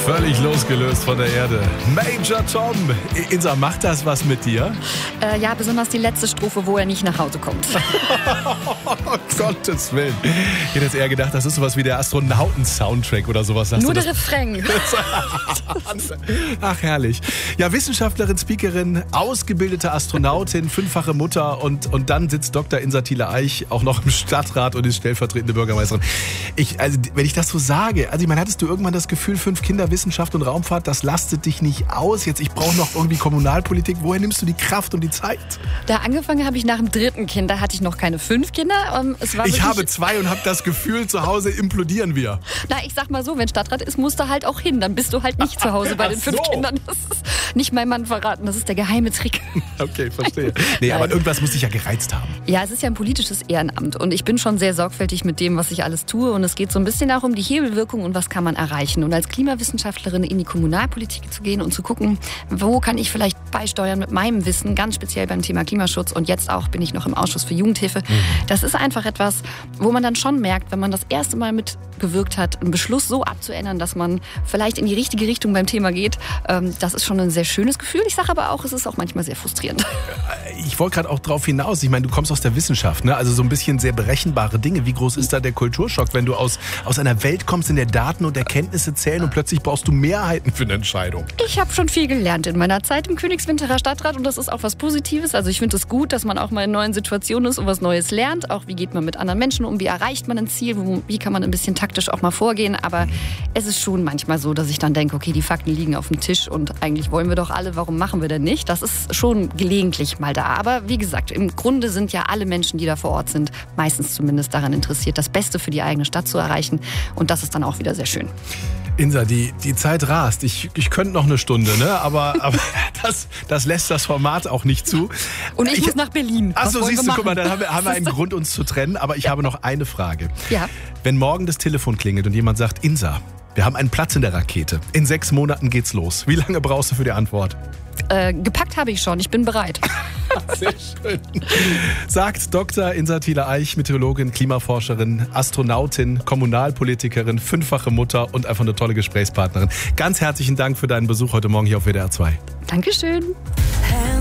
Völlig losgelöst von der Erde. Major Tom. Insa, macht das was mit dir? Ja, besonders die letzte Strophe, wo er nicht nach Hause kommt. Oh, Gottes Willen. Ich hätte jetzt eher gedacht, das ist sowas wie der Astronauten-Soundtrack oder sowas. Nur der Refrain. Ach, herrlich. Ja, Wissenschaftlerin, Speakerin, ausgebildete Astronautin, 5-fache Mutter und dann sitzt Dr. Insa Thiele-Eich auch noch im Stadtrat und ist stellvertretende Bürgermeisterin. Wenn ich das so sage, hattest du irgendwann das Gefühl, 5 Kinder, Wissenschaft und Raumfahrt, das lastet dich nicht aus. Jetzt, ich brauche noch irgendwie Kommunalpolitik. Woher nimmst du die Kraft und die Zeit? Da angefangen habe ich nach dem 3. Kind. Da hatte ich noch keine 5 Kinder. Ich habe 2 und habe das Gefühl, zu Hause implodieren wir. Na, ich sag mal so, wenn Stadtrat ist, musst du halt auch hin. Dann bist du halt nicht zu Hause bei den 5 Kindern. Das ist nicht mein Mann verraten. Das ist der geheime Trick. Okay, verstehe. Nee, aber irgendwas muss dich ja gereizt haben. Ja, es ist ja ein politisches Ehrenamt. Und ich bin schon sehr sorgfältig mit dem, was ich alles tue. Und es geht so ein bisschen auch um die Hebelwirkung und was kann man erreichen. Und als Klimawissenschaftlerin in die Kommunalpolitik zu gehen und zu gucken, wo kann ich vielleicht beisteuern mit meinem Wissen, ganz speziell beim Thema Klimaschutz. Und jetzt auch bin ich noch im Ausschuss für Jugendhilfe. Das ist einfach etwas, wo man dann schon merkt, wenn man das erste Mal mitgewirkt hat, einen Beschluss so abzuändern, dass man vielleicht in die richtige Richtung beim Thema geht. Das ist schon ein sehr schönes Gefühl. Ich sage aber auch, es ist auch manchmal sehr frustrierend. Ich wollte gerade auch drauf hinaus. Ich meine, du kommst aus der Wissenschaft, ne? Also so ein bisschen sehr berechenbare Dinge. Wie groß ist da der Kulturschock, wenn du aus einer Welt kommst, in der Daten und Erkenntnisse zählen und plötzlich brauchst du Mehrheiten für eine Entscheidung? Ich habe schon viel gelernt in meiner Zeit im Königswinterer Stadtrat und das ist auch was Positives. Also ich finde es gut, dass man auch mal in neuen Situationen ist und was Neues lernt. Auch wie geht man mit anderen Menschen um, wie erreicht man ein Ziel, wie kann man ein bisschen taktisch auch mal vorgehen. Aber es ist schon manchmal so, dass ich dann denke, okay, die Fakten liegen auf dem Tisch und eigentlich wollen wir doch alle, warum machen wir denn nicht? Das ist schon gelegentlich mal da. Aber wie gesagt, im Grunde sind ja alle Menschen, die da vor Ort sind, meistens zumindest daran interessiert, das Beste für die eigene Stadt zu erreichen. Und das ist dann auch wieder sehr schön. Insa, die Zeit rast. Ich könnte noch eine Stunde, ne? Aber das lässt das Format auch nicht zu. Und ich muss nach Berlin. Achso, siehst du, guck mal, dann haben wir einen Grund, uns zu trennen. Aber ich habe noch eine Frage. Ja. Wenn morgen das Telefon klingelt und jemand sagt, Insa, wir haben einen Platz in der Rakete. In 6 Monaten geht's los. Wie lange brauchst du für die Antwort? Gepackt habe ich schon. Ich bin bereit. Sehr schön. Sagt Dr. Insa Thiele-Eich, Meteorologin, Klimaforscherin, Astronautin, Kommunalpolitikerin, 5-fache Mutter und einfach eine tolle Gesprächspartnerin. Ganz herzlichen Dank für deinen Besuch heute Morgen hier auf WDR 2. Dankeschön.